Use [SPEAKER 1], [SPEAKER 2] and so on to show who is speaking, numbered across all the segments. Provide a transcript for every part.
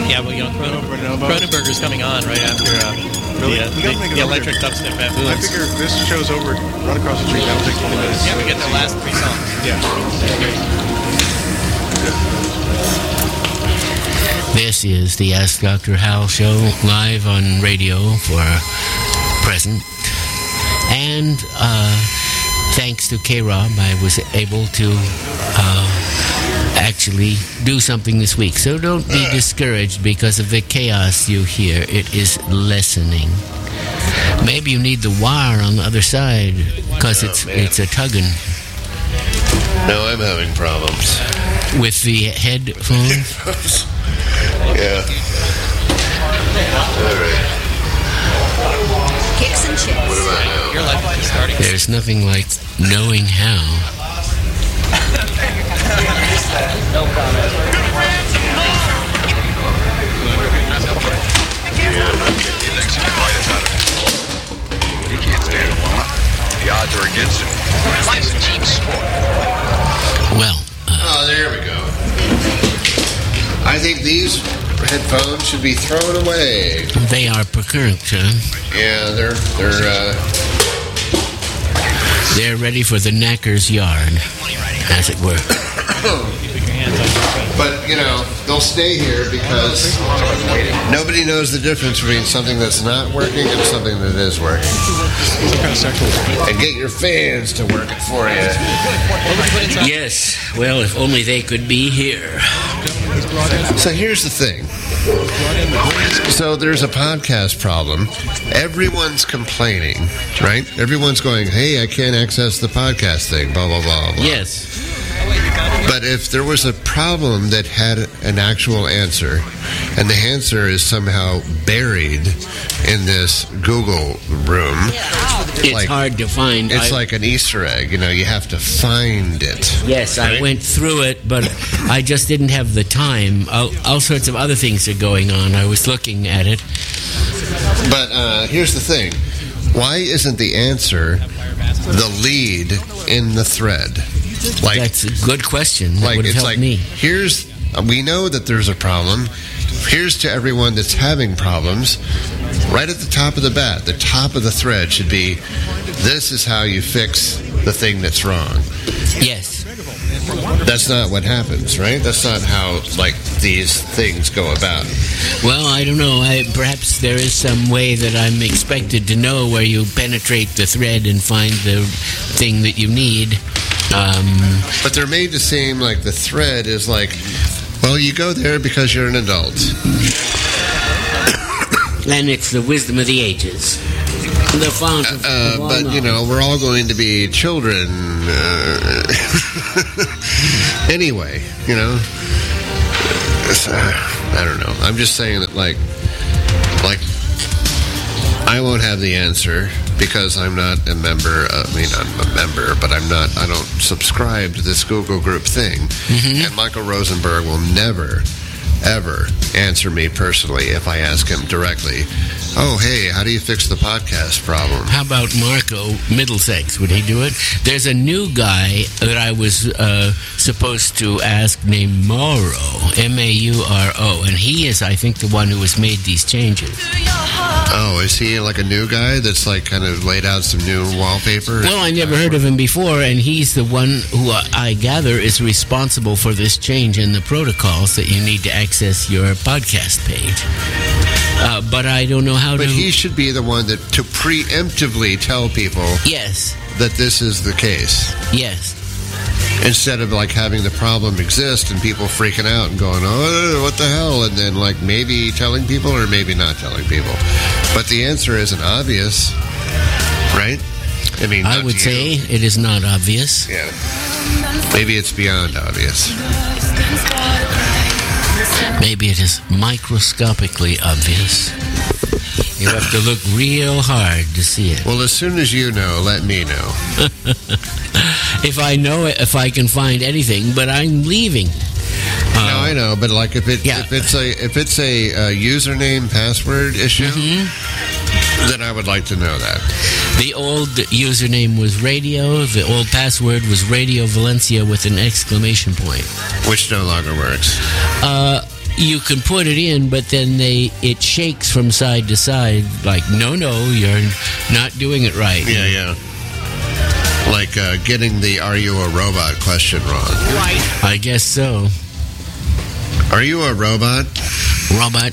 [SPEAKER 1] Yeah, well, Cronenberger's coming on right after the electric dubstep baboons.
[SPEAKER 2] I figure if this show's over, run across the street, that'll take 20 minutes.
[SPEAKER 1] Yeah, we get the last 3 songs.
[SPEAKER 2] Yeah.
[SPEAKER 3] This is the Ask Dr. Hal show, live on radio for present. And thanks to K-Rob, I was able to actually do something this week. So don't be discouraged because of the chaos you hear. It is lessening. Maybe you need the wire on the other side because it's a tugging.
[SPEAKER 4] No, I'm having problems.
[SPEAKER 3] With the headphones?
[SPEAKER 4] Yeah. All right.
[SPEAKER 5] Kicks and chips.
[SPEAKER 4] What about now?
[SPEAKER 1] Your life is starting.
[SPEAKER 3] There's nothing like knowing how.
[SPEAKER 1] No comment.
[SPEAKER 6] He can't stand it, Mama. The odds are against him. Life's a team sport.
[SPEAKER 3] Well,
[SPEAKER 4] Oh, there we go. I think these headphones should be thrown away.
[SPEAKER 3] they are per current,
[SPEAKER 4] Yeah,
[SPEAKER 3] They're ready for the knacker's yard, as it were.
[SPEAKER 4] but, you know, they'll stay here because nobody knows the difference between something that's not working and something that is working. And get your fans to work it for you.
[SPEAKER 3] Yes, well, if only they could be here.
[SPEAKER 4] So here's the thing. So there's a podcast problem. Everyone's complaining, right? Everyone's going, hey, I can't access the podcast thing, blah, blah, blah, blah.
[SPEAKER 3] Yes.
[SPEAKER 4] But if there was a problem that had an actual answer, and the answer is somehow buried in this Google room,
[SPEAKER 3] It's hard to find.
[SPEAKER 4] It's like an Easter egg, you know, you have to find it.
[SPEAKER 3] Yes, right? I went through it, but I just didn't have the time. All sorts of other things are going on. I was looking at it.
[SPEAKER 4] But here's the thing. Why isn't the answer the lead in the thread? Like,
[SPEAKER 3] that's a good question. That
[SPEAKER 4] like
[SPEAKER 3] would have
[SPEAKER 4] it's
[SPEAKER 3] helped
[SPEAKER 4] like
[SPEAKER 3] me.
[SPEAKER 4] we know that there's a problem. Here's to everyone that's having problems. Right at the top of the bat, the top of the thread should be, this is how you fix the thing that's wrong.
[SPEAKER 3] Yes.
[SPEAKER 4] That's not what happens, right? That's not how, like, these things go about.
[SPEAKER 3] Well, I don't know. Perhaps there is some way that I'm expected to know where you penetrate the thread and find the thing that you need.
[SPEAKER 4] But they're made to seem like the thread is like, well, you go there because you're an adult.
[SPEAKER 3] And it's the wisdom of the ages. The font of all
[SPEAKER 4] but, you know, we're all going to be children. Anyway, you know. I don't know. I'm just saying that, like, I won't have the answer because I'm not a member. I'm a member, but I don't subscribe to this Google group thing. Mm-hmm. And Michael Rosenberg will never, ever answer me personally if I ask him directly, oh, hey, how do you fix the podcast problem?
[SPEAKER 3] How about Marco Middlesex? Would he do it? There's a new guy that I was supposed to ask named Mauro, M-A-U-R-O, and he is, I think, the one who has made these changes.
[SPEAKER 4] Oh, is he like a new guy that's like kind of laid out some new wallpaper?
[SPEAKER 3] Well, I never heard of him before, and he's the one who I gather is responsible for this change in the protocols that you need to access your podcast page. But I don't know how to...
[SPEAKER 4] But he should be the one to preemptively tell people...
[SPEAKER 3] Yes.
[SPEAKER 4] ...that this is the case.
[SPEAKER 3] Yes.
[SPEAKER 4] Instead of, like, having the problem exist and people freaking out and going, oh, what the hell? And then, like, maybe telling people or maybe not telling people. But the answer isn't obvious, right? I mean,
[SPEAKER 3] I would say it is not obvious.
[SPEAKER 4] Yeah. Maybe it's beyond obvious.
[SPEAKER 3] Maybe it is microscopically obvious. You have to look real hard to see it.
[SPEAKER 4] Well, as soon as you know, let me know.
[SPEAKER 3] If I know it, if I can find anything, but I'm leaving.
[SPEAKER 4] No, I know, but like if it's a username password issue, then I would like to know that.
[SPEAKER 3] The old username was radio. The old password was Radio Valencia with an exclamation point,
[SPEAKER 4] which no longer works.
[SPEAKER 3] you can put it in, but then it shakes from side to side. Like, no, you're not doing it right.
[SPEAKER 4] Yeah. Like getting the "Are you a robot?" question wrong.
[SPEAKER 3] Right. I guess so.
[SPEAKER 4] Are you a robot?
[SPEAKER 3] Robot.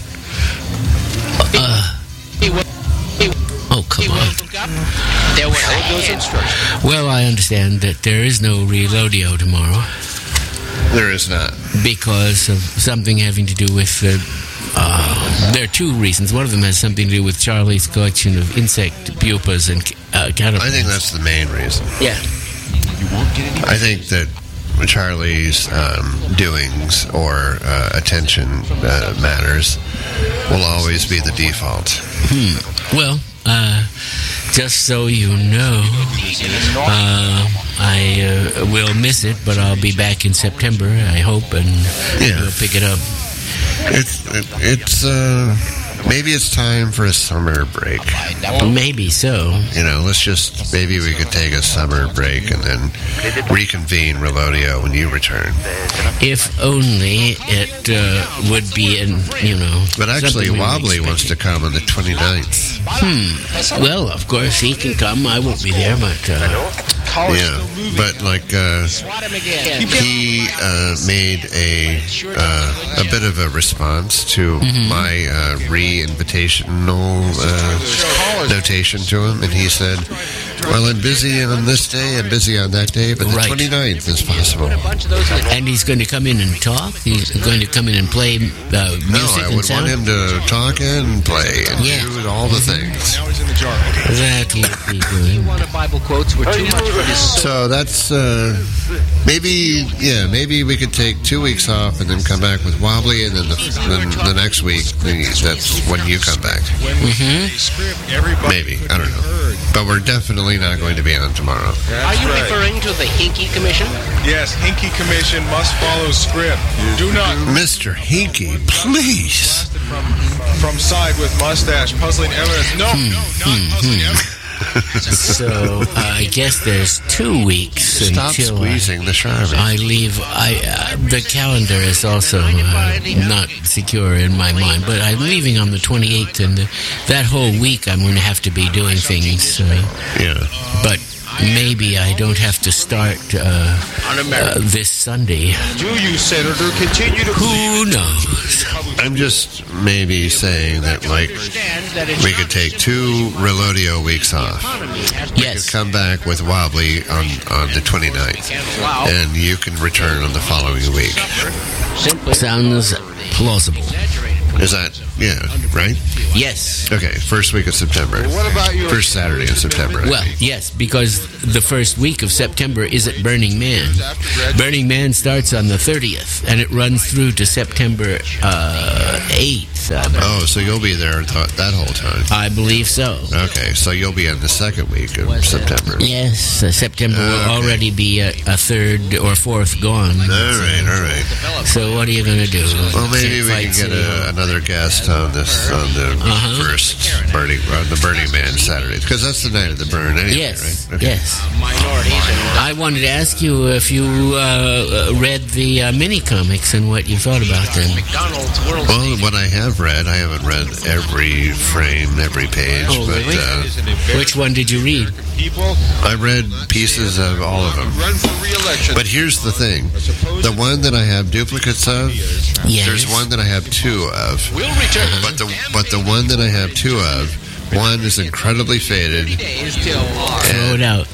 [SPEAKER 3] Oh, come on.
[SPEAKER 5] There were all those instructions.
[SPEAKER 3] Well, I understand that there is no Reloadio tomorrow.
[SPEAKER 4] There is not.
[SPEAKER 3] Because of something having to do with... there are two reasons. One of them has something to do with Charlie's collection of insect pupas and caterpillars.
[SPEAKER 4] I think that's the main reason.
[SPEAKER 3] Yeah.
[SPEAKER 4] I think that Charlie's doings or attention matters will always be the default.
[SPEAKER 3] Well, just so you know, I will miss it, but I'll be back in September, I hope, and we'll pick it up.
[SPEAKER 4] It's maybe it's time for a summer break.
[SPEAKER 3] Maybe so.
[SPEAKER 4] Maybe we could take a summer break and then reconvene Reloadio when you return.
[SPEAKER 3] If only it would be
[SPEAKER 4] But actually, Wobbly wants to come on the 29th.
[SPEAKER 3] Well, of course, he can come. I won't be there, but...
[SPEAKER 4] but he made a bit of a response to my re-invitational notation to him, and he said, "Well, I'm busy on this day, I'm busy on that day, but the 29th is possible."
[SPEAKER 3] And he's going to come in and talk? He's going to come in and play music
[SPEAKER 4] No, I would want him to talk and play and do all the things.
[SPEAKER 3] That would be good.
[SPEAKER 5] Bible quotes were too much for his soul.
[SPEAKER 4] So that's maybe we could take 2 weeks off and then come back with Wobbly, and then the next week that's when you come back. Maybe, I don't know, but we're definitely not going to be on tomorrow.
[SPEAKER 5] Are you referring to the Hinky Commission?
[SPEAKER 2] Yes, Hinky Commission must follow script. Do not,
[SPEAKER 4] Mr. Hinky, please.
[SPEAKER 2] From side with mustache, puzzling evidence. No, not puzzling evidence.
[SPEAKER 3] So I guess there's 2 weeks
[SPEAKER 4] Stop
[SPEAKER 3] until
[SPEAKER 4] squeezing the Charmin.
[SPEAKER 3] I leave. The calendar is also not secure in my mind, but I'm leaving on the 28th, and that whole week I'm going to have to be doing things. But maybe I don't have to start this Sunday.
[SPEAKER 2] Do you, Senator, continue to...
[SPEAKER 3] Who knows?
[SPEAKER 4] I'm just maybe saying that, we could take 2 Reloadio weeks off.
[SPEAKER 3] Yes.
[SPEAKER 4] We could come back with Wobbly on the 29th, and you can return on the following week.
[SPEAKER 3] Sounds plausible.
[SPEAKER 4] Is that, right?
[SPEAKER 3] Yes.
[SPEAKER 4] Okay, first week of September. What about your... First Saturday in September.
[SPEAKER 3] Well, yes, because the first week of September is at Burning Man. Burning Man starts on the 30th, and it runs through to September 8th.
[SPEAKER 4] Oh, so you'll be there that whole time?
[SPEAKER 3] I believe so.
[SPEAKER 4] Okay, so you'll be in the second week of September.
[SPEAKER 3] Yes, September will already be a third or fourth gone.
[SPEAKER 4] All right.
[SPEAKER 3] So what are you going to do?
[SPEAKER 4] Well, maybe we can get another guest on the first Burning Man Saturday, because that's the night of the burn anyway,
[SPEAKER 3] yes,
[SPEAKER 4] right? Okay.
[SPEAKER 3] Yes. I wanted to ask you if you read the mini comics and what you thought about them.
[SPEAKER 4] Well, what I have read, I haven't read every frame, every page, but
[SPEAKER 3] which one did you read?
[SPEAKER 4] I read pieces of all of them. But here's the thing: the one that I have duplicates of, there's one that I have 2 of. But the one that I have 2 of, one is incredibly faded.
[SPEAKER 3] Throw it out.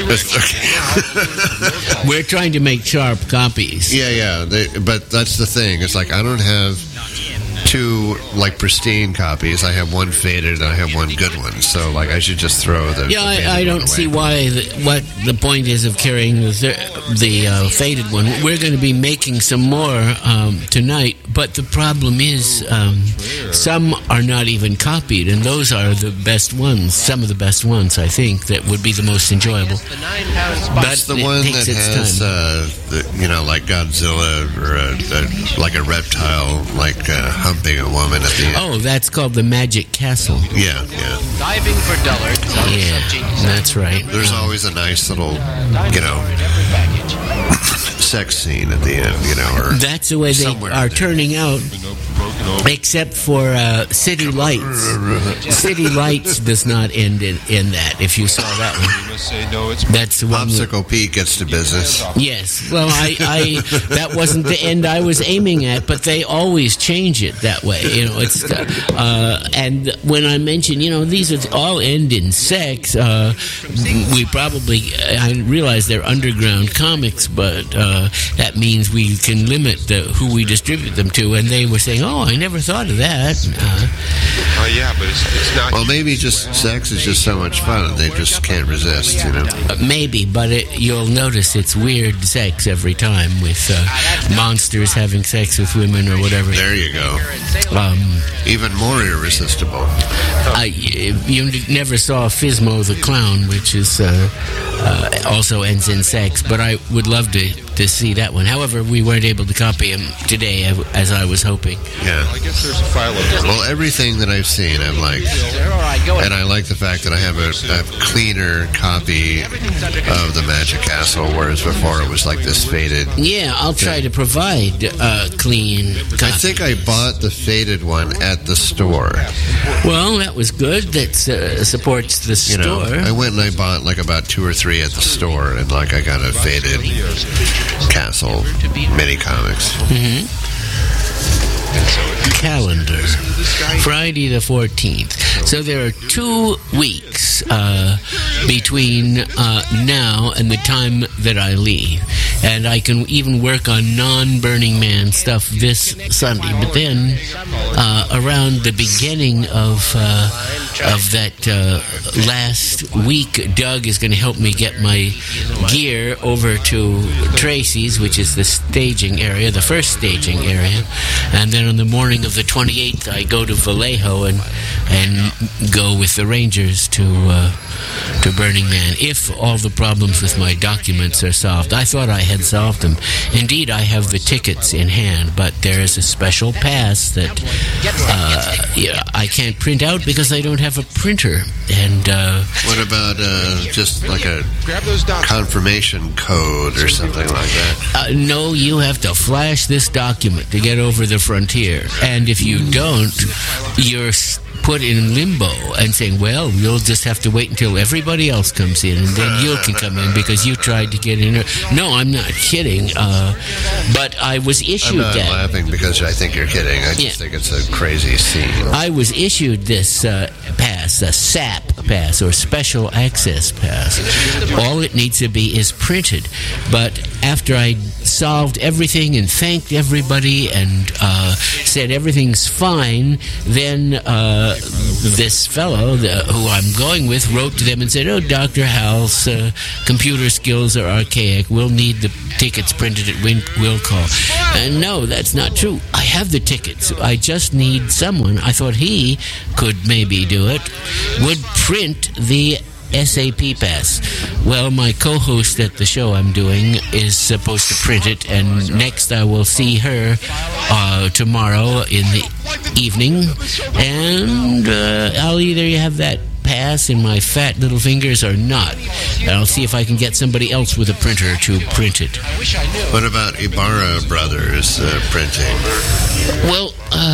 [SPEAKER 3] We're trying to make sharp copies.
[SPEAKER 4] Yeah. But that's the thing. It's like I don't have 2 pristine copies. I have 1 faded and I have 1 good one. So I should just throw the...
[SPEAKER 3] Yeah, I don't see why what the point is of carrying the faded one. We're going to be making some more tonight, but the problem is some are not even copied, and those are the best ones. Some of the best ones, I think, that would be the most enjoyable.
[SPEAKER 4] That's the one that has, like Godzilla or like a reptile, humping a woman at the end.
[SPEAKER 3] Oh, that's called the Magic Castle.
[SPEAKER 4] Yeah.
[SPEAKER 5] Diving for dullards.
[SPEAKER 3] Yeah, that's right.
[SPEAKER 4] There's always a nice little, sex scene at the end, or
[SPEAKER 3] that's the way they
[SPEAKER 4] somewhere
[SPEAKER 3] are
[SPEAKER 4] there.
[SPEAKER 3] turning out, except for City Lights. City Lights does not end in that, if you saw that one. That's the one.
[SPEAKER 4] Popsicle Pete gets to business.
[SPEAKER 3] Yes. Well, I that wasn't the end I was aiming at, but they always change it that way. It's and when I mention, these are all end in sex, we probably, I realize they're underground comics, but that means we can limit who we distribute them to. And they were saying, "Oh, I never thought of that."
[SPEAKER 2] Yeah, but it's not.
[SPEAKER 4] Well, maybe just sex is just so much fun, they just can't resist,
[SPEAKER 3] Maybe, but you'll notice it's weird sex every time with monsters having sex with women or whatever.
[SPEAKER 4] There you go. Even more irresistible.
[SPEAKER 3] You never saw Fizmo the Clown, which is also ends in sex, but I would love to see that one. However, we weren't able to copy him today as I was hoping.
[SPEAKER 4] Yeah.
[SPEAKER 2] I guess there's a file of this.
[SPEAKER 4] Well, everything that I've seen, I've liked. And I like the fact that I have a cleaner copy of the Magic Castle, whereas before it was like this faded.
[SPEAKER 3] Yeah, I'll try to provide a clean copy.
[SPEAKER 4] I think I bought the faded one at the store.
[SPEAKER 3] Well, that was good. That supports the store.
[SPEAKER 4] I went and I bought like about 2 or 3 at the store, and I got a faded Castle mini comics.
[SPEAKER 3] Calendar. Friday the 14th. So there are 2 weeks between now and the time that I leave. And I can even work on non-Burning Man stuff this Sunday. But then around the beginning of that last week, Doug is going to help me get my gear over to Tracy's, which is the staging area, the first staging area. And then on the morning of the 28th, I go to Vallejo and go with the Rangers to Burning Man, if all the problems with my documents are solved. I thought I had solved them. Indeed, I have the tickets in hand, but there is a special pass that I can't print out because I don't have a printer. And
[SPEAKER 4] what about just like a confirmation code or something like that?
[SPEAKER 3] No, you have to flash this document to get over the frontier. And if you don't, you're put in limbo and saying, well, you'll just have to wait until everybody else comes in and then you can come in because you tried to get in. No, I'm not kidding. But I was issued
[SPEAKER 4] I'm not laughing because I think you're kidding. I just think it's a crazy scene.
[SPEAKER 3] I was issued this pass, a SAP pass or Special Access Pass. All it needs to be is printed. But after I solved everything and thanked everybody and said everything's fine, then this fellow who I'm going with wrote to them and said, "Oh, Dr. Hal's computer skills are archaic. We'll need the tickets printed at will call." And no, that's not true. I have the tickets. I just need someone. I thought he could maybe do it. Would print the SAP pass. Well, my co-host at the show I'm doing is supposed to print it, and next I will see her tomorrow in the evening, and I'll either have that pass in my fat little fingers or not. And I'll see if I can get somebody else with a printer to print it.
[SPEAKER 4] What about Ibarra Brothers printing?
[SPEAKER 3] Well,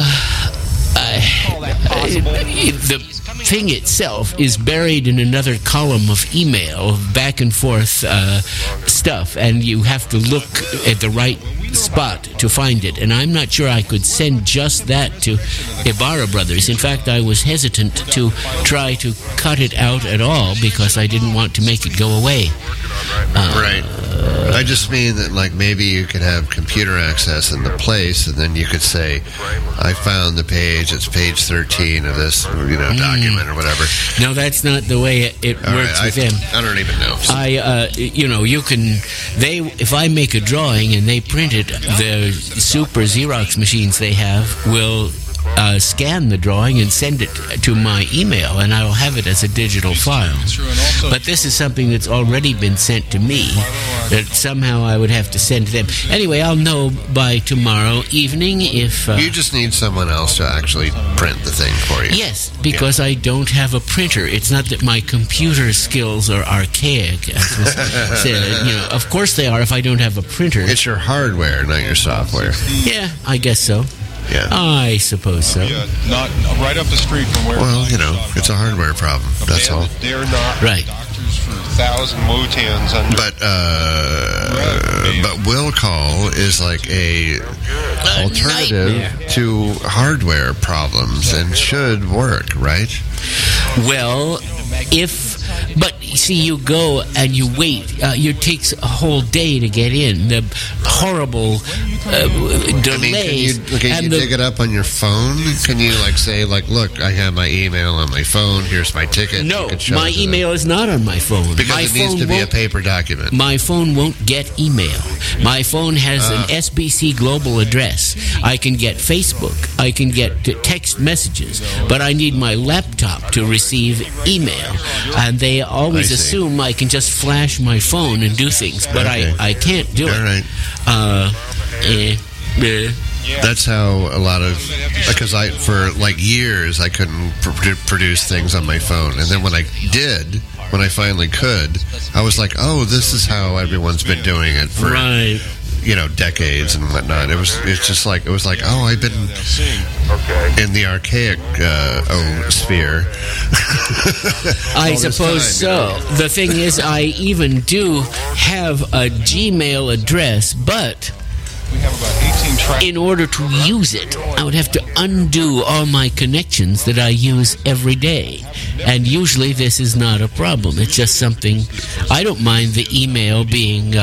[SPEAKER 3] the thing itself is buried in another column of email, back and forth stuff, and you have to look at the right spot to find it. And I'm not sure I could send just that to Ibarra Brothers. In fact, I was hesitant to try to cut it out at all because I didn't want to make it go away.
[SPEAKER 4] Right. I just mean that, like, maybe you could have computer access in the place, and then you could say, I found the page, it's page 13 of this, document or whatever.
[SPEAKER 3] No, that's not the way it works with them.
[SPEAKER 4] I don't even know.
[SPEAKER 3] You can, if I make a drawing and they print it, the super Xerox machines they have will scan the drawing and send it to my email, and I'll have it as a digital file. But this is something that's already been sent to me that somehow I would have to send to them. Anyway, I'll know by tomorrow evening if...
[SPEAKER 4] you just need someone else to actually print the thing for you.
[SPEAKER 3] Yes, because I don't have a printer. It's not that my computer skills are archaic, as was said. You know, of course they are if I don't have a printer.
[SPEAKER 4] It's your hardware, not your software.
[SPEAKER 3] Yeah, I guess so.
[SPEAKER 4] Yeah.
[SPEAKER 3] I suppose so.
[SPEAKER 2] Yeah, not right up the street from where.
[SPEAKER 4] Well, you know, it's a hardware problem. That's all.
[SPEAKER 2] They're not
[SPEAKER 3] Right.
[SPEAKER 2] doctors for 1,000 Wotans under.
[SPEAKER 4] But will call is like a alternative
[SPEAKER 3] nightmare.
[SPEAKER 4] to hardware problems and should work, right?
[SPEAKER 3] Well, but see, you go and you wait. It takes a whole day to get in. The horrible delays.
[SPEAKER 4] Can you dig it up on your phone? Can you say, look, I have my email on my phone. Here's my ticket.
[SPEAKER 3] No,
[SPEAKER 4] You can show
[SPEAKER 3] my
[SPEAKER 4] it to
[SPEAKER 3] email
[SPEAKER 4] them.
[SPEAKER 3] is not on my phone.
[SPEAKER 4] Because
[SPEAKER 3] my
[SPEAKER 4] it needs
[SPEAKER 3] phone
[SPEAKER 4] to be a
[SPEAKER 3] won't-
[SPEAKER 4] paper document.
[SPEAKER 3] My phone won't get email. My phone has an SBC global address. I can get Facebook. I can get text messages. But I need my laptop to receive email. And they always
[SPEAKER 4] I see.
[SPEAKER 3] assume I can just flash my phone and do things. But
[SPEAKER 4] Okay.
[SPEAKER 3] I can't do
[SPEAKER 4] All
[SPEAKER 3] it.
[SPEAKER 4] right. That's how a lot of, because for years I couldn't produce things on my phone, and then when I finally could, I was like, oh, this is how everyone's been doing it for
[SPEAKER 3] Right.
[SPEAKER 4] decades and whatnot. It was like oh, I've been in the archaic sphere.
[SPEAKER 3] I
[SPEAKER 4] all this
[SPEAKER 3] suppose
[SPEAKER 4] time,
[SPEAKER 3] so. The thing is, I even do have a Gmail address, but
[SPEAKER 2] we have about 18 tracks.
[SPEAKER 3] in order to use it, I would have to undo all my connections that I use every day. And usually this is not a problem. It's just something... I don't mind the email being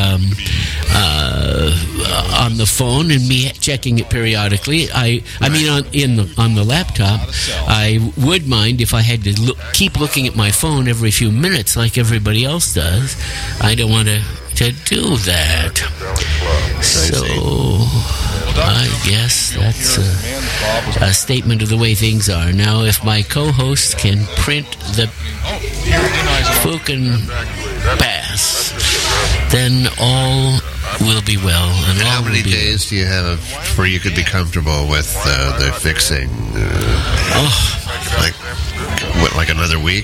[SPEAKER 3] on the phone and me checking it periodically. I mean, on the laptop, I would mind if I had to keep looking at my phone every few minutes like everybody else does. I don't want to do that. So I guess that's a statement of the way things are. Now, if my co-host can print the fucking pass, then all will be well. And all
[SPEAKER 4] How many
[SPEAKER 3] will be
[SPEAKER 4] days do you have where you could be comfortable with the fixing? Like another week?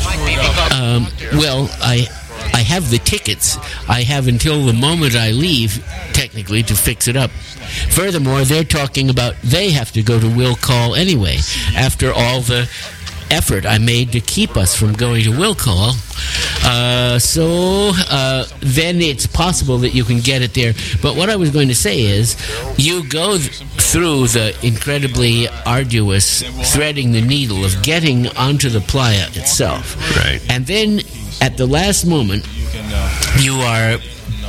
[SPEAKER 3] Well, I have the tickets. I have until the moment I leave, technically, to fix it up. Furthermore, they're talking about they have to go to will call anyway, after all the effort I made to keep us from going to will call. So then it's possible that you can get it there. But what I was going to say is, you go through the incredibly arduous threading the needle of getting onto the playa itself.
[SPEAKER 4] Right.
[SPEAKER 3] And then at the last moment, you are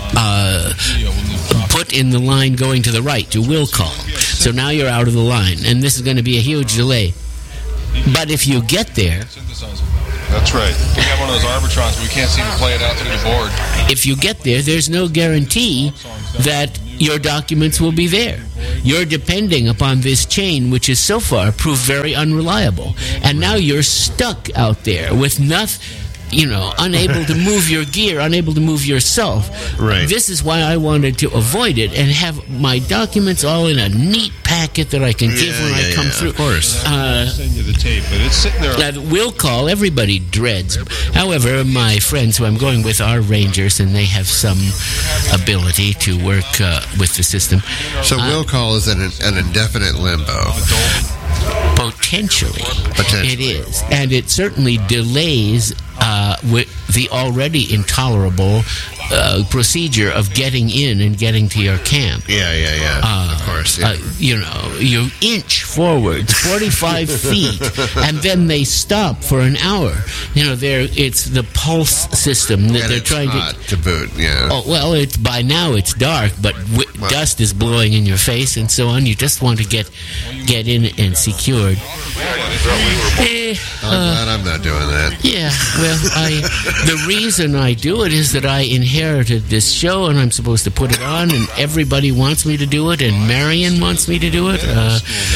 [SPEAKER 3] put in the line going to the right to will call. So now you're out of the line, and this is going to be a huge delay. But if you get there,
[SPEAKER 2] That's right. We have one of those Arbitrons, but we can't seem to play it out through the board.
[SPEAKER 3] if you get there, there's no guarantee that your documents will be there. You're depending upon this chain, which has so far proved very unreliable. And now you're stuck out there with nothing, unable to move your gear, unable to move yourself.
[SPEAKER 4] Right.
[SPEAKER 3] This is why I wanted to avoid it and have my documents all in a neat packet that I can give when I come through.
[SPEAKER 4] Of course.
[SPEAKER 2] Send you the tape, but it's sitting there.
[SPEAKER 3] That will call, everybody dreads. However, my friends who I'm going with are Rangers, and they have some ability to work with the system.
[SPEAKER 4] So will call is an indefinite limbo.
[SPEAKER 3] Potentially, it is. And it certainly delays with the already intolerable procedure of getting in and getting to your camp.
[SPEAKER 4] Yeah. Of course. Yeah.
[SPEAKER 3] You inch forwards 45 feet, and then they stop for an hour. It's the pulse system that
[SPEAKER 4] and
[SPEAKER 3] they're
[SPEAKER 4] it's
[SPEAKER 3] trying
[SPEAKER 4] hot to boot. Yeah.
[SPEAKER 3] Oh, well, by now it's dark, but dust is blowing in your face and so on. You just want to get in and secured.
[SPEAKER 4] I'm glad I'm not doing that.
[SPEAKER 3] Yeah, well, the reason I do it is that I inherited this show, and I'm supposed to put it on, and everybody wants me to do it, and Marion wants me to do it.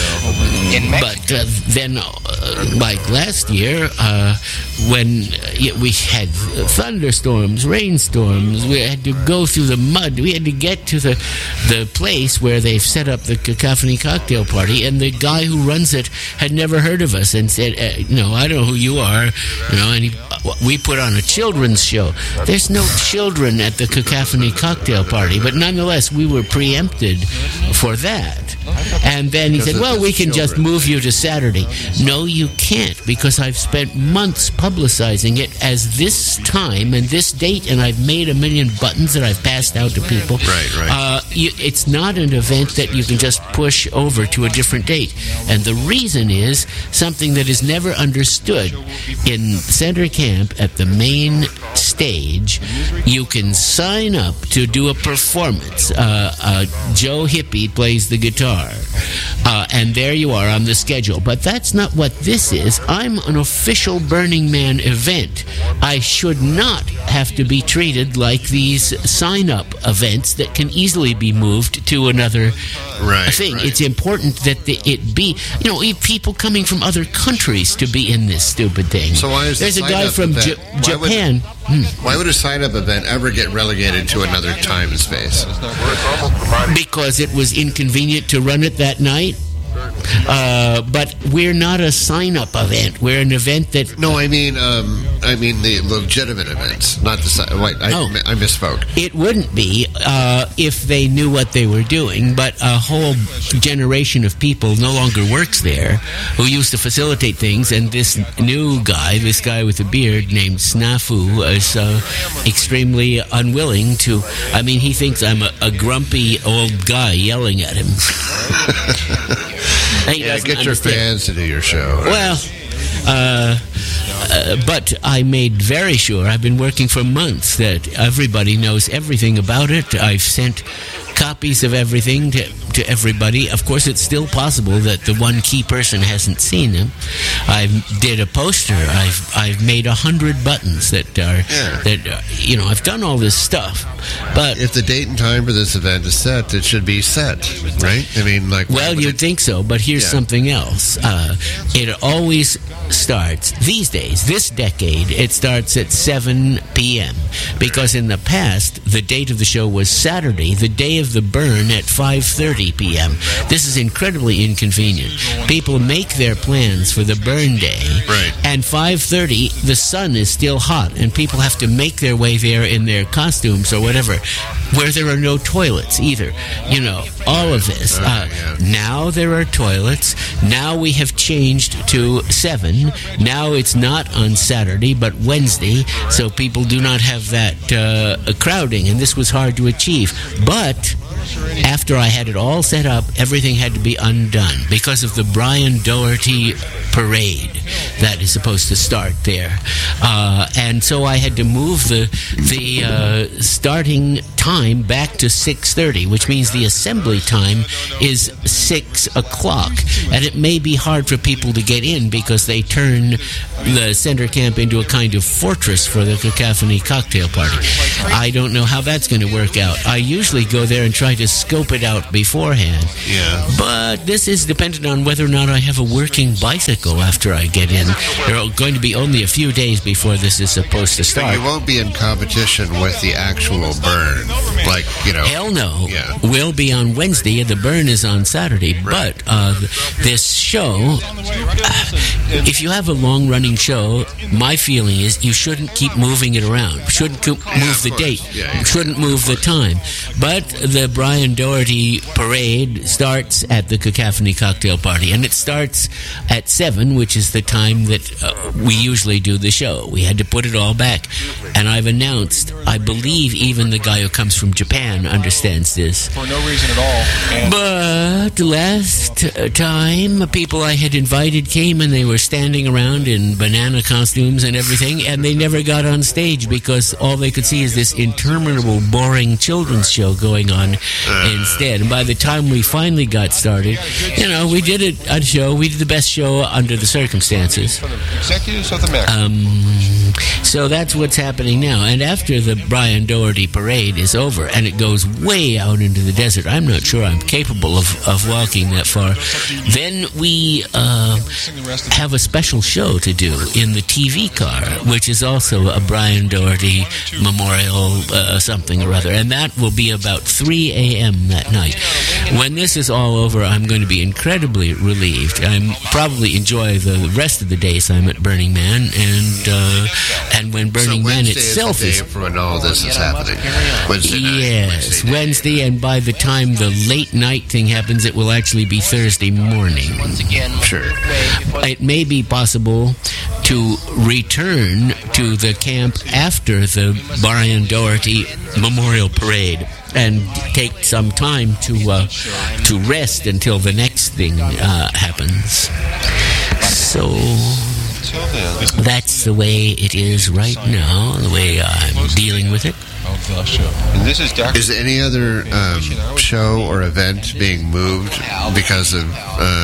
[SPEAKER 3] But then, like last year, when we had thunderstorms, rainstorms, we had to go through the mud. We had to get to the place where they've set up the Cacophony Cocktail Party, and the guy who runs it had never heard of us and said, I don't know who you are, and we put on a children's show. There's no children at the Cacophony Cocktail Party, but nonetheless, we were preempted for that. And then he said, well, we can just move you to Saturday. No, you can't, because I've spent months publicizing it as this time and this date, and I've made 1 million buttons that I've passed out to people.
[SPEAKER 4] Right.
[SPEAKER 3] It's not an event that you can just push over to a different date. And the reason is something that is never understood. In Center Camp, at the main stage, you can sign up to do a performance. Joe Hippie plays the guitar. And there you are on the schedule. But that's not what this is. I'm an official Burning Man event. I should not have to be treated like these sign-up events that can easily be moved to another thing. Right. It's important that it be, people coming from other countries to be in this stupid thing.
[SPEAKER 4] So why is
[SPEAKER 3] there's a guy from Japan.
[SPEAKER 4] Why would a sign-up event ever get relegated to another time and space?
[SPEAKER 3] Because it was inconvenient to run it that night. But we're not a sign-up event. We're an event that...
[SPEAKER 4] No, I mean the legitimate events, not the... Wait, I misspoke.
[SPEAKER 3] It wouldn't be if they knew what they were doing, but a whole generation of people no longer works there who used to facilitate things, and this new guy, this guy with a beard named Snafu, is extremely unwilling to... I mean, he thinks I'm a grumpy old guy yelling at him.
[SPEAKER 4] Get your fans to do your show.
[SPEAKER 3] Well, but I made very sure, I've been working for months, that everybody knows everything about it. I've sent copies of everything to everybody. Of course, it's still possible that the one key person hasn't seen them. I did a poster. I've made 100 buttons that are I've done all this stuff. But
[SPEAKER 4] if the date and time for this event is set, it should be set, right? I mean,
[SPEAKER 3] you'd think so, but here's something else. It always starts these days. This decade, it starts at 7 p.m. because in the past, the date of the show was Saturday, the day of the burn, at 5:30 p.m. This is incredibly inconvenient. People make their plans for the burn day, and 5:30, the sun is still hot, and people have to make their way there in their costumes or whatever, where there are no toilets either. All of this. Now there are toilets. Now we have changed to 7. Now it's not on Saturday, but Wednesday, so people do not have that crowding, and this was hard to achieve. But after I had it all set up, everything had to be undone because of the Brian Doherty parade that is supposed to start there. And so I had to move the starting time back to 6:30, which means the assembly time is 6 o'clock. And it may be hard for people to get in because they turn the Center Camp into a kind of fortress for the Cacophony Cocktail Party. I don't know how that's going to work out. I usually go there and try to scope it out beforehand.
[SPEAKER 4] Yeah.
[SPEAKER 3] But this is dependent on whether or not I have a working bicycle after I get in. There are going to be only a few days before this is supposed to start.
[SPEAKER 4] So you won't be in competition with the actual burn.
[SPEAKER 3] Hell no.
[SPEAKER 4] Yeah.
[SPEAKER 3] We'll be on Wednesday and the burn is on Saturday.
[SPEAKER 4] Right.
[SPEAKER 3] But this show, if you have a long-running show, my feeling is you shouldn't keep moving it around. Shouldn't move the date. Shouldn't move the time. But the Brian Doherty parade starts at the Cacophony Cocktail Party, and it starts at 7, which is the time that we usually do the show. We had to put it all back. And I've announced, I believe even the guy who comes from Japan understands this.
[SPEAKER 2] For no reason at all.
[SPEAKER 3] But last time, people I had invited came and they were standing around in banana costumes and everything, and they never got on stage because all they could see is this interminable, boring children's show going on instead. And by the time we finally got started, we did a show. We did the best show under the circumstances.
[SPEAKER 2] Executives of the
[SPEAKER 3] So that's what's happening now. And after the Brian Doherty parade is over and it goes way out into the desert, I'm not sure I'm capable of walking that far, then we have a special show to do in the TV car, which is also a Brian Doherty memorial something or other. And that will be about 3 a.m. that night. When this is all over, I'm going to be incredibly relieved. I'm probably enjoy the rest of the days I'm at Burning Man, and when Burning Man itself
[SPEAKER 4] is the day when all this is happening. Wednesday night.
[SPEAKER 3] Yes, Wednesday, and by the time the late night thing happens, it will actually be Thursday morning.
[SPEAKER 4] Sure.
[SPEAKER 3] It may be possible to return to the camp after the Brian Doherty Memorial Parade and take some time to rest until the next thing happens. So that's the way it is right now, the way I'm dealing with it.
[SPEAKER 4] Is any other show or event being moved because of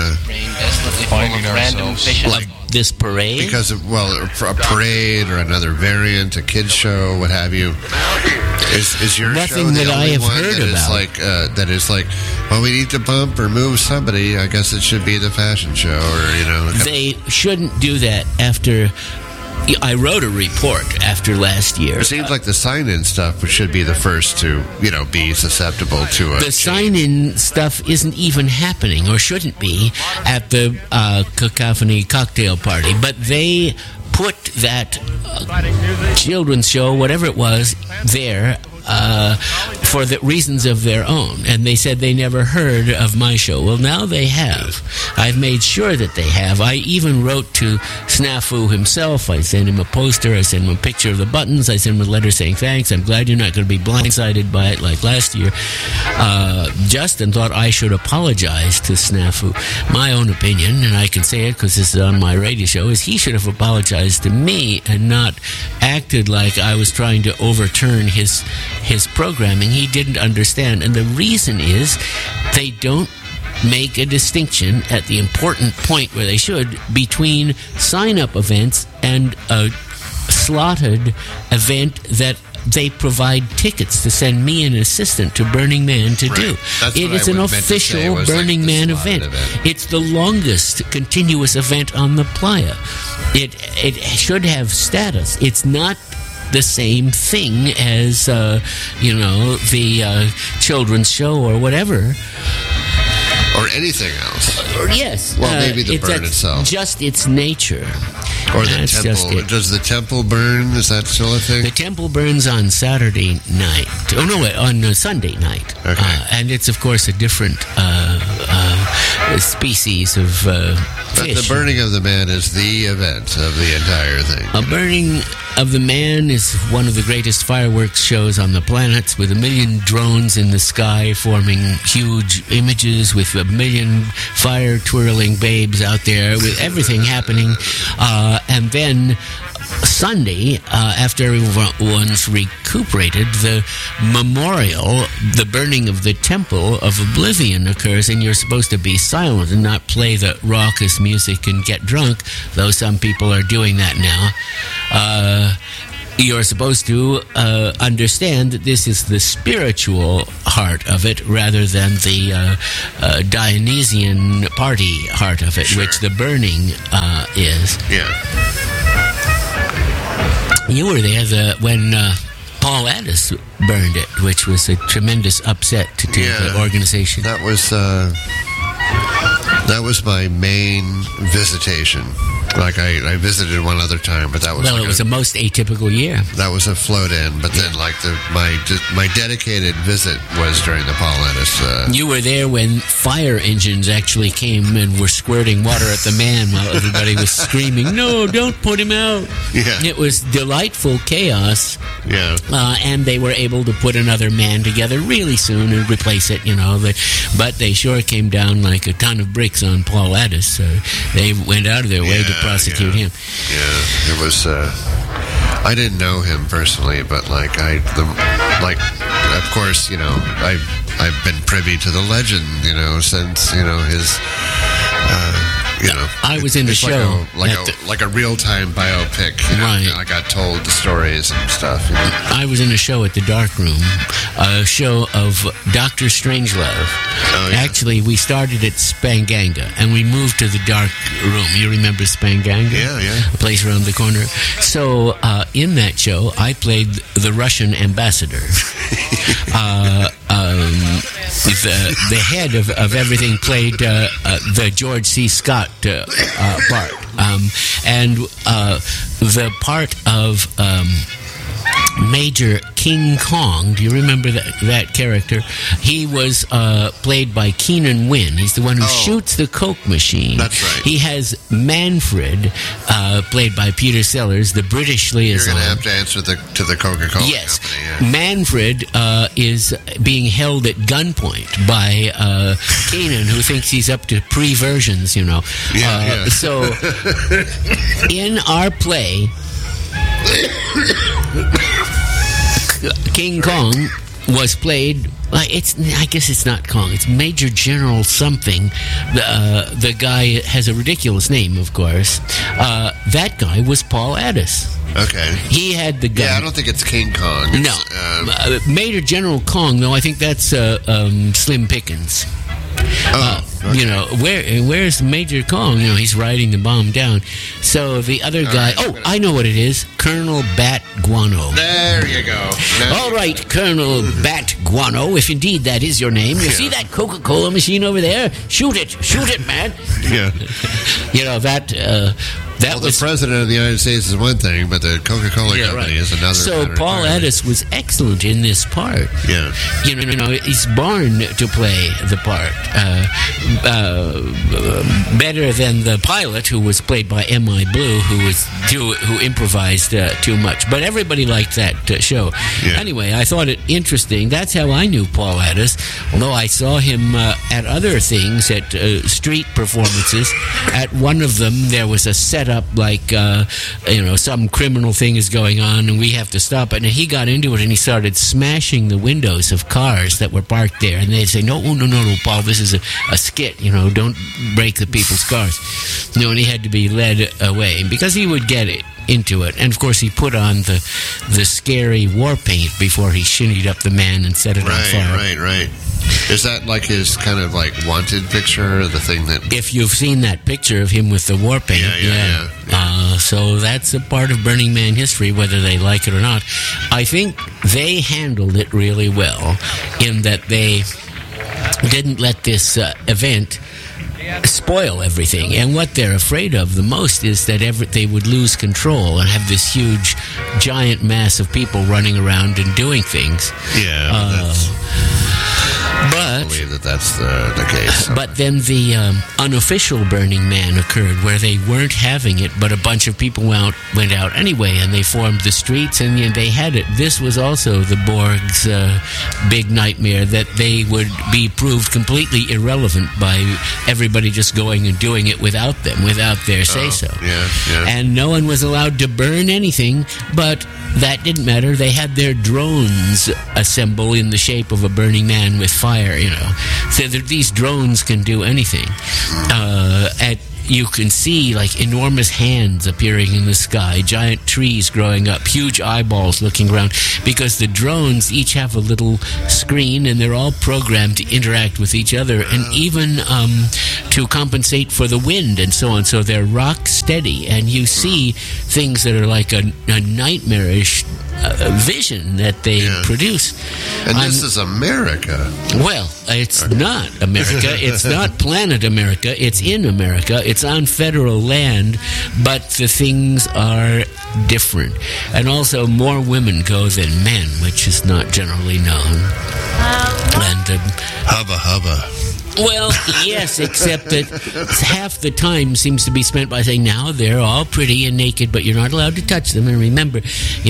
[SPEAKER 3] like this parade?
[SPEAKER 4] Because of, well, a parade or another variant, a kids show, what have you? Is your
[SPEAKER 3] nothing
[SPEAKER 4] show the
[SPEAKER 3] that I
[SPEAKER 4] only
[SPEAKER 3] have
[SPEAKER 4] one
[SPEAKER 3] heard
[SPEAKER 4] that
[SPEAKER 3] about?
[SPEAKER 4] That is like, well, we need to bump or move somebody. I guess it should be the fashion show, or
[SPEAKER 3] They shouldn't do that after. I wrote a report after last year.
[SPEAKER 4] It seems like the sign-in stuff should be the first to, be susceptible to a...
[SPEAKER 3] The sign-in stuff isn't even happening, or shouldn't be, at the Cacophony cocktail party. But they put that children's show, whatever it was, there for the reasons of their own. And they said they never heard of my show. Well, now they have. I've made sure that they have. I even wrote to Snafu himself. I sent him a poster. I sent him a picture of the buttons. I sent him a letter saying, thanks, I'm glad you're not going to be blindsided by it like last year. Justin thought I should apologize to Snafu. My own opinion, and I can say it because this is on my radio show, is he should have apologized to me and not acted like I was trying to overturn his programming. He didn't understand. And the reason is they don't make a distinction at the important point where they should between sign-up events and a slotted event that they provide tickets to send me an assistant to Burning Man to do. It is an official Burning Man event. It's the longest continuous event on the playa. It should have status. It's not the same thing as the children's show or whatever,
[SPEAKER 4] or anything else.
[SPEAKER 3] Yes.
[SPEAKER 4] Well, maybe the burn itself.
[SPEAKER 3] Just its nature.
[SPEAKER 4] Or the temple. Does the temple burn? Is that still a thing?
[SPEAKER 3] The temple burns on Saturday night. Oh, no, on Sunday night.
[SPEAKER 4] Okay.
[SPEAKER 3] And it's, of course, a different species of fish.
[SPEAKER 4] But the burning of the man is the event of the entire thing.
[SPEAKER 3] A burning of the man is one of the greatest fireworks shows on the planet, with 1 million drones in the sky forming huge images, with 1 million fire-twirling babes out there, with everything happening. And then Sunday, after everyone's recuperated, the memorial, the burning of the Temple of Oblivion occurs, and you're supposed to be silent and not play the raucous music and get drunk, though some people are doing that now. You're supposed to understand that this is the spiritual heart of it rather than the Dionysian party heart of it, sure, which the burning is.
[SPEAKER 4] Yeah.
[SPEAKER 3] You were there when Paul Addis burned it, which was a tremendous upset to the organization.
[SPEAKER 4] That was my main visitation. Like I visited one other time, but that was
[SPEAKER 3] it was a most atypical year.
[SPEAKER 4] That was a float in, but then my dedicated visit was during the Paul Addis.
[SPEAKER 3] You were there when fire engines actually came and were squirting water at the man while everybody was screaming, "No, don't put him out!"
[SPEAKER 4] Yeah,
[SPEAKER 3] it was delightful chaos.
[SPEAKER 4] Yeah,
[SPEAKER 3] and they were able to put another man together really soon and replace it. But they sure came down like a ton of bricks on Paul Addis. So they went out of their way to prosecute him.
[SPEAKER 4] Yeah, it was. I didn't know him personally, but of course, I've been privy to the legend, since his
[SPEAKER 3] I was in the
[SPEAKER 4] it's
[SPEAKER 3] show.
[SPEAKER 4] like a real-time biopic.
[SPEAKER 3] Right.
[SPEAKER 4] I got told the stories and stuff.
[SPEAKER 3] I was in a show at the Dark Room, a show of Dr. Strangelove.
[SPEAKER 4] Oh, yeah.
[SPEAKER 3] Actually, we started at Spanganga, and we moved to the Dark Room. You remember Spanganga?
[SPEAKER 4] Yeah.
[SPEAKER 3] A place around the corner. So, in that show, I played the Russian ambassador. The head of everything played the George C. Scott part. And the part of Major King Kong, do you remember that character? He was played by Keenan Wynn. He's the one who shoots the Coke machine.
[SPEAKER 4] That's right.
[SPEAKER 3] He has Manfred, played by Peter Sellers, the British liaison.
[SPEAKER 4] You're going to have to answer to the Coca-Cola
[SPEAKER 3] Yes.
[SPEAKER 4] company. Yeah.
[SPEAKER 3] Manfred is being held at gunpoint by Keenan, who thinks he's up to pre-versions,
[SPEAKER 4] Yeah.
[SPEAKER 3] So, in our play, King Kong was played. I guess it's not Kong. It's Major General something. The guy has a ridiculous name, of course. That guy was Paul Addis.
[SPEAKER 4] Okay.
[SPEAKER 3] He had the gun.
[SPEAKER 4] Yeah, I don't think it's King Kong.
[SPEAKER 3] No. Major General Kong, though, I think that's Slim Pickens.
[SPEAKER 4] Okay.
[SPEAKER 3] Where's Major Kong? He's riding the bomb down. So the other guy, I know what it is. Colonel Bat Guano.
[SPEAKER 4] There you go.
[SPEAKER 3] All right, Colonel Bat Guano, if indeed that is your name. You see that Coca-Cola machine over there? Shoot it, man.
[SPEAKER 4] Yeah.
[SPEAKER 3] That
[SPEAKER 4] was the president of the United States is one thing, but the Coca-Cola company is another.
[SPEAKER 3] So Paul Addis was excellent in this part.
[SPEAKER 4] Yeah.
[SPEAKER 3] He's born to play the part. Better than the pilot, who was played by M.I. Blue, who improvised too much. But everybody liked that show.
[SPEAKER 4] Yeah.
[SPEAKER 3] Anyway, I thought it interesting. That's how I knew Paul Addis. Although I saw him at other things, at street performances. At one of them, there was a setup like some criminal thing is going on, and we have to stop it. And he got into it, and he started smashing the windows of cars that were parked there. And they'd say, "No, Paul, this is a skit. Don't break the people's cars." And he had to be led away because he would get into it. And of course, he put on the scary war paint before he shinnied up the man and set it on fire.
[SPEAKER 4] Right. Is that like his kind of like wanted picture, the thing that?
[SPEAKER 3] If you've seen that picture of him with the war paint,
[SPEAKER 4] yeah.
[SPEAKER 3] So that's a part of Burning Man history, whether they like it or not. I think they handled it really well in that they didn't let this event spoil everything. And what they're afraid of the most is that they would lose control and have this huge, giant mass of people running around and doing things.
[SPEAKER 4] Yeah, I believe that's the case.
[SPEAKER 3] But then the unofficial Burning Man occurred, where they weren't having it, but a bunch of people went out anyway, and they formed the streets, and they had it. This was also the Borg's big nightmare, that they would be proved completely irrelevant by everybody just going and doing it without them, without their say-so.
[SPEAKER 4] Yeah.
[SPEAKER 3] And no one was allowed to burn anything, but that didn't matter. They had their drones assemble in the shape of a burning man with fire, So these drones can do anything. You can see like enormous hands appearing in the sky, giant trees growing up, huge eyeballs looking around, because the drones each have a little screen, and they're all programmed to interact with each other, and even to compensate for the wind and so on. So they're rock steady, and you see things that are like a nightmarish vision that they produce.
[SPEAKER 4] And this is America.
[SPEAKER 3] Well, it's not America. It's not planet America. It's in America. It's on federal land, but the things are different. And also, more women go than men, which is not generally known. And
[SPEAKER 4] hubba.
[SPEAKER 3] Well, yes, except that half the time seems to be spent by saying, now they're all pretty and naked, but you're not allowed to touch them. And remember,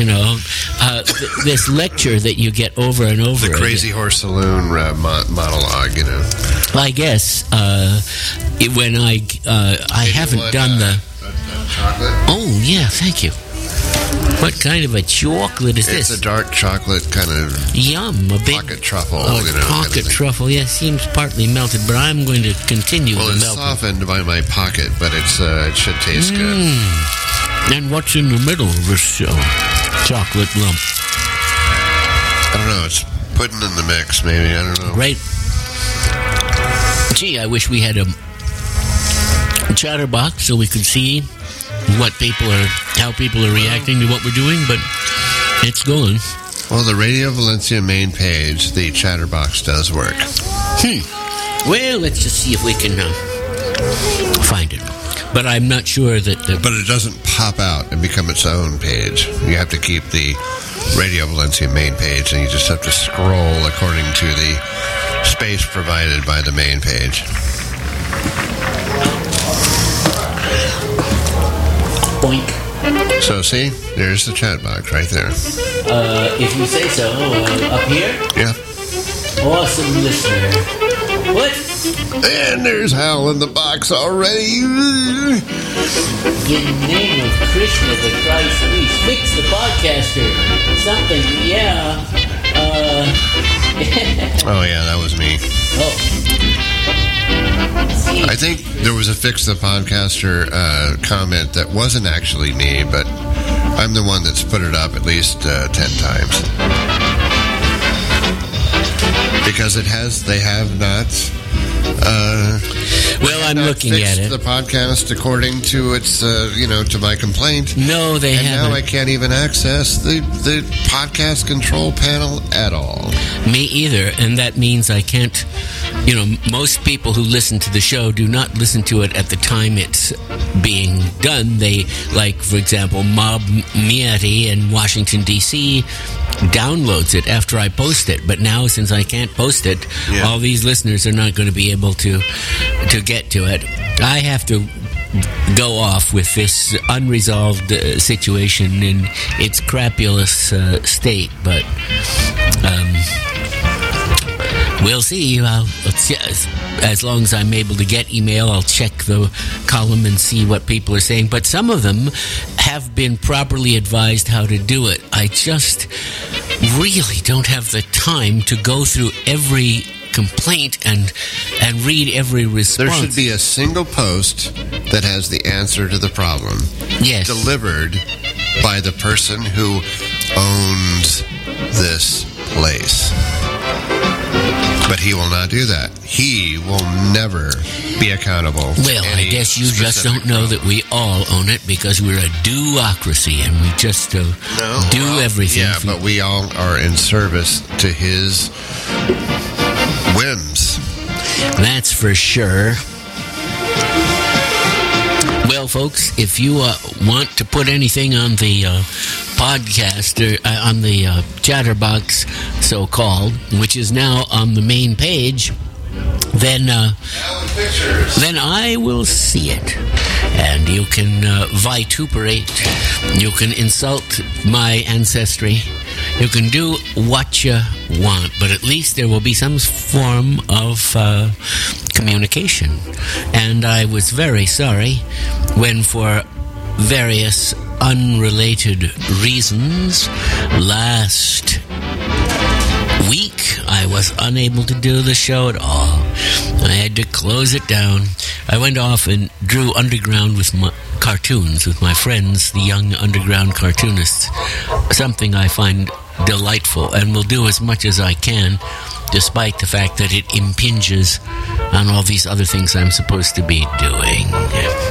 [SPEAKER 3] this lecture that you get over and over.
[SPEAKER 4] The Crazy Horse Saloon monologue,
[SPEAKER 3] I guess when I haven't done the...
[SPEAKER 4] chocolate?
[SPEAKER 3] Oh, yeah, thank you. What kind of a chocolate is
[SPEAKER 4] It's
[SPEAKER 3] this?
[SPEAKER 4] a dark chocolate kind of
[SPEAKER 3] Yum, a big
[SPEAKER 4] pocket truffle.
[SPEAKER 3] pocket
[SPEAKER 4] kind of thing.
[SPEAKER 3] truffle. Yeah, seems partly melted, but I'm going to continue
[SPEAKER 4] Well,
[SPEAKER 3] the
[SPEAKER 4] it's
[SPEAKER 3] melting.
[SPEAKER 4] softened by my pocket, but it should taste good.
[SPEAKER 3] And what's in the middle of this chocolate lump?
[SPEAKER 4] I don't know. It's pudding in the mix, maybe. I don't know.
[SPEAKER 3] Right. Gee, I wish we had a chatterbox so we could see how people are reacting to what we're doing, but it's gone.
[SPEAKER 4] Well, the Radio Valencia main page, the chatterbox does work.
[SPEAKER 3] Well, let's just see if we can find it. But I'm not sure that
[SPEAKER 4] But it doesn't pop out and become its own page. You have to keep the Radio Valencia main page, and you just have to scroll according to the space provided by the main page.
[SPEAKER 3] Boink.
[SPEAKER 4] So, see? There's the chat box right there.
[SPEAKER 3] If you say so, up here?
[SPEAKER 4] Yeah.
[SPEAKER 3] Awesome listener. What?
[SPEAKER 4] And there's Hal in the box already.
[SPEAKER 3] In the name of Krishna, the Christ Least, fix the podcaster. Something, yeah.
[SPEAKER 4] Oh, yeah, that was me. I think there was a Fix the Podcaster comment that wasn't actually me, but I'm the one that's put it up at least 10 times. Because they have not...
[SPEAKER 3] Well, I'm looking at it.
[SPEAKER 4] The podcast according to its, to my complaint.
[SPEAKER 3] No, they haven't.
[SPEAKER 4] And now I can't even access the podcast control panel at all.
[SPEAKER 3] Me either, and that means I can't. Most people who listen to the show do not listen to it at the time it's being done. They, like, for example, Mob Miati in Washington, D.C., downloads it after I post it. But now, since I can't post it, all these listeners are not going to be able to get to it. I have to go off with this unresolved situation in its crapulous state, but we'll see. As long as I'm able to get email, I'll check the column and see what people are saying. But some of them have been properly advised how to do it. I just really don't have the time to go through every complaint and read every response.
[SPEAKER 4] There should be a single post that has the answer to the problem.
[SPEAKER 3] Yes.
[SPEAKER 4] Delivered by the person who owns this place. But he will not do that. He will never be accountable.
[SPEAKER 3] Well, I guess you just don't know that we all own it because we're a do-ocracy and we just do everything.
[SPEAKER 4] Yeah, but we all are in service to his whims.
[SPEAKER 3] That's for sure. Well, folks, if you want to put anything on the podcast, or on the chatterbox, so-called, which is now on the main page, then I will see it. And you can vituperate. You can insult my ancestry. You can do what you want, but at least there will be some form of communication. And I was very sorry when, for various unrelated reasons, last week I was unable to do the show at all. I had to close it down. I went off and drew underground with my cartoons with my friends, the young underground cartoonists. Something I find delightful and will do as much as I can, despite the fact that it impinges on all these other things I'm supposed to be doing.